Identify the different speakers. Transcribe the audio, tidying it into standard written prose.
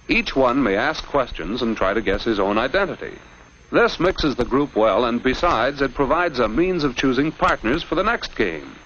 Speaker 1: Each one may ask questions and try to guess his own identity. This mixes the group well, and besides, it provides a means of choosing partners for the next game.